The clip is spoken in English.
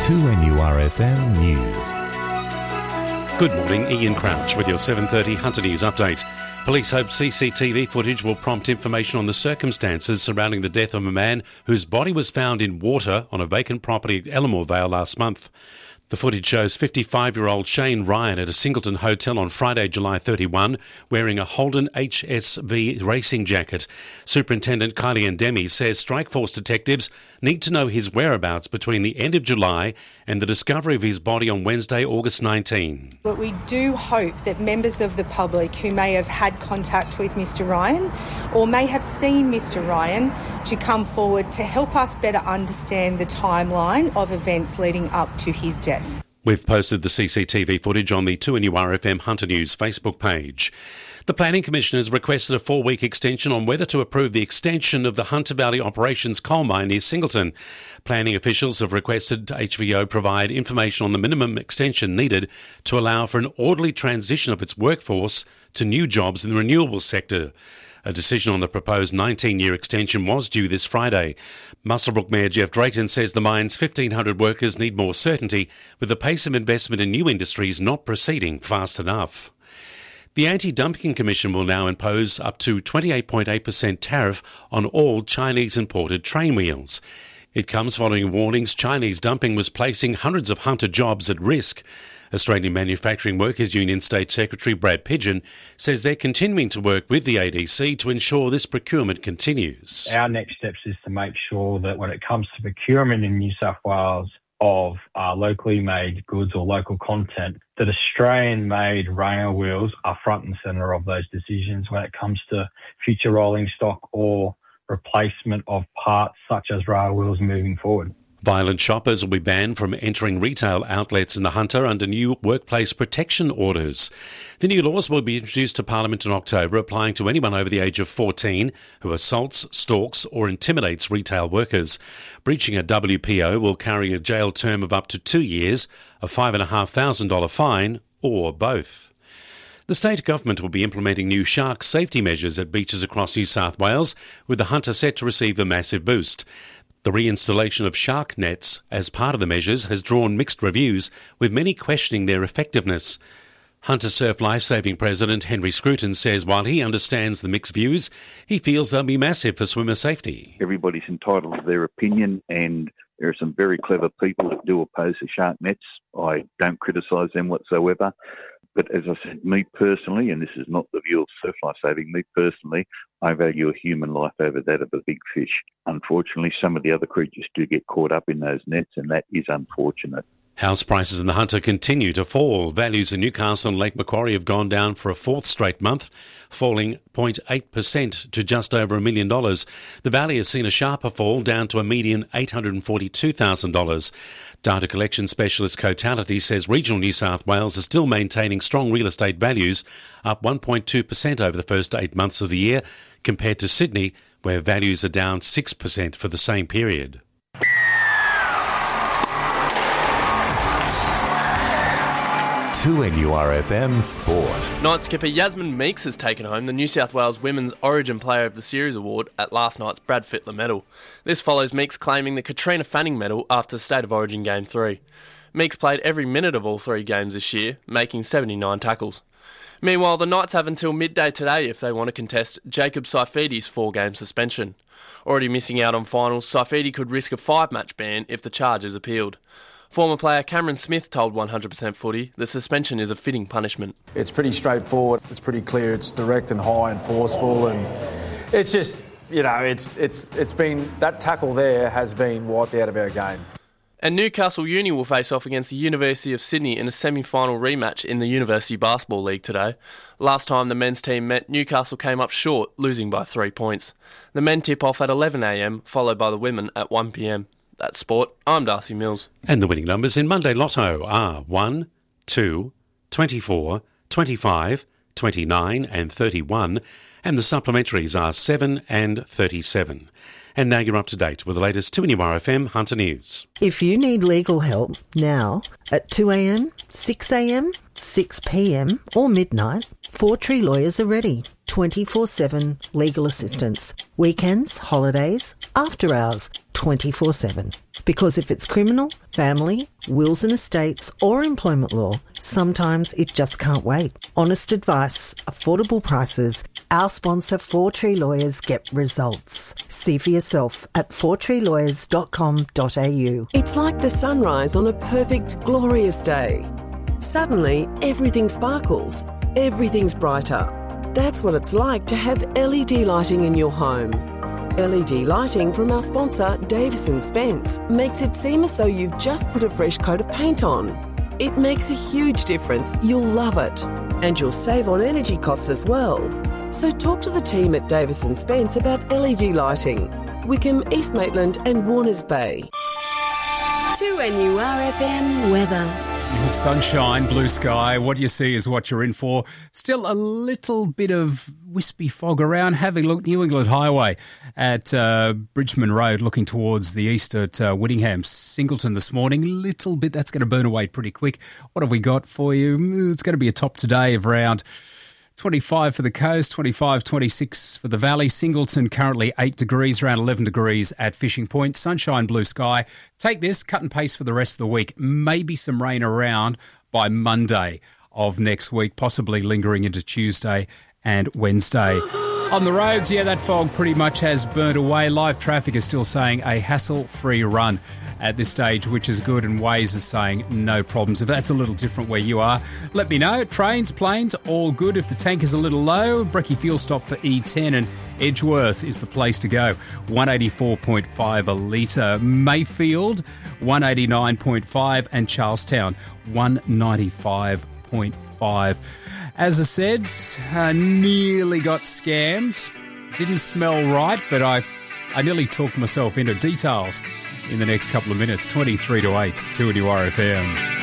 2NURFM News. Good morning, Ian Crouch with your 7:30 Hunter News update. Police hope CCTV footage will prompt information on the circumstances surrounding the death of a man whose body was found in water on a vacant property at Ellamore Vale last month. The footage shows 55-year-old Shane Ryan at a Singleton hotel on Friday, July 31, wearing a Holden HSV racing jacket. Superintendent Kylie Ndemi says Strikeforce detectives need to know his whereabouts between the end of July and the discovery of his body on Wednesday, August 19. But we do hope that members of the public who may have had contact with Mr Ryan or may have seen Mr Ryan to come forward to help us better understand the timeline of events leading up to his death. We've posted the CCTV footage on the 2NURFM Hunter News Facebook page. The Planning Commission has requested a 4-week extension on whether to approve the extension of the Hunter Valley Operations coal mine near Singleton. Planning officials have requested HVO provide information on the minimum extension needed to allow for an orderly transition of its workforce to new jobs in the renewables sector. A decision on the proposed 19-year extension was due this Friday. Muswellbrook Mayor Jeff Drayton says the mine's 1,500 workers need more certainty, with the pace of investment in new industries not proceeding fast enough. The Anti-Dumping Commission will now impose up to 28.8% tariff on all Chinese imported train wheels. It comes following warnings Chinese dumping was placing hundreds of Hunter jobs at risk. Australian Manufacturing Workers Union State Secretary Brad Pigeon says they're continuing to work with the ADC to ensure this procurement continues. Our next steps is to make sure that when it comes to procurement in New South Wales of locally made goods or local content, that Australian-made rail wheels are front and centre of those decisions when it comes to future rolling stock or replacement of parts such as rail wheels moving forward. Violent shoppers will be banned from entering retail outlets in the Hunter under new workplace protection orders. The new laws will be introduced to Parliament in October, applying to anyone over the age of 14 who assaults, stalks or intimidates retail workers. Breaching a WPO will carry a jail term of up to 2 years, a $5,500 fine, or both. The state government will be implementing new shark safety measures at beaches across New South Wales, with the Hunter set to receive a massive boost. The reinstallation of shark nets as part of the measures has drawn mixed reviews, with many questioning their effectiveness. Hunter Surf Lifesaving President Henry Scruton says while he understands the mixed views, he feels they'll be massive for swimmer safety. Everybody's entitled to their opinion, and there are some very clever people that do oppose the shark nets. I don't criticise them whatsoever. But as I said, me personally, and this is not the view of surf life saving, me personally, I value a human life over that of a big fish. Unfortunately, some of the other creatures do get caught up in those nets, and that is unfortunate. House prices in the Hunter continue to fall. Values in Newcastle and Lake Macquarie have gone down for a fourth straight month, falling 0.8% to just over $1 million. The Valley has seen a sharper fall, down to a median $842,000. Data collection specialist Cotality says regional New South Wales is still maintaining strong real estate values, up 1.2% over the first 8 months of the year, compared to Sydney, where values are down 6% for the same period. 2NURFM Sport. Night skipper Yasmin Meeks has taken home the New South Wales Women's Origin Player of the Series award at last night's Brad Fittler medal. This follows Meeks claiming the Katrina Fanning medal after the State of Origin Game 3. Meeks played every minute of all 3 games this year, making 79 tackles. Meanwhile, the Knights have until midday today if they want to contest Jacob Saifidi's 4-game suspension. Already missing out on finals, Saifidi could risk a 5-match ban if the charge is appealed. Former player Cameron Smith told 100% Footy the suspension is a fitting punishment. It's pretty straightforward, it's pretty clear, it's direct and high and forceful, and it's just, you know, it's been, that tackle there has been wiped out of our game. And Newcastle Uni will face off against the University of Sydney in a semi-final rematch in the University Basketball League today. Last time the men's team met, Newcastle came up short, losing by 3 points. The men tip off at 11 a.m, followed by the women at 1 p.m. That's sport. I'm Darcy Mills. And the winning numbers in Monday Lotto are 1, 2, 24, 25, 29 and 31, and the supplementaries are 7 and 37. And now you're up to date with the latest 2NURFM Hunter News. If you need legal help now at 2am, 6am, 6pm or midnight, 4 Tree Lawyers are ready. 24/7 legal assistance. Weekends, holidays, after hours, 24/7. Because if it's criminal, family, wills and estates or employment law, sometimes it just can't wait. Honest advice, affordable prices. Our sponsor 4Tree Lawyers get results. See for yourself at 4treelawyers.com.au. It's like the sunrise on a perfect, glorious day. Suddenly, everything sparkles. Everything's brighter. That's what it's like to have LED lighting in your home. LED lighting from our sponsor, Davison Spence, makes it seem as though you've just put a fresh coat of paint on. It makes a huge difference. You'll love it. And you'll save on energy costs as well. So talk to the team at Davison Spence about LED lighting. Wickham, East Maitland and Warners Bay. 2NURFM weather. Sunshine, blue sky, what you see is what you're in for. Still a little bit of wispy fog around. Having a look, New England Highway at Bridgman Road, looking towards the east at Whittingham. Singleton this morning, little bit, that's going to burn away pretty quick. What have we got for you? It's going to be a top today of around 25 for the coast, 25, 26 for the valley. Singleton currently 8 degrees, around 11 degrees at Fishing Point. Sunshine, blue sky. Take this, cut and paste for the rest of the week. Maybe some rain around by Monday of next week, possibly lingering into Tuesday and Wednesday. On the roads, that fog pretty much has burnt away. Live traffic is still saying a hassle-free run at this stage, which is good, and Waze is saying no problems. If that's a little different where you are, let me know. Trains, planes, all good. If the tank is a little low, Brecky fuel stop for E10 and Edgeworth is the place to go. 184.5 a litre. Mayfield, 189.5 and Charlestown, 195.5. As I said, nearly got scammed. Didn't smell right, but I nearly talked myself into details in the next couple of minutes. 23 to 8, 2NURFM.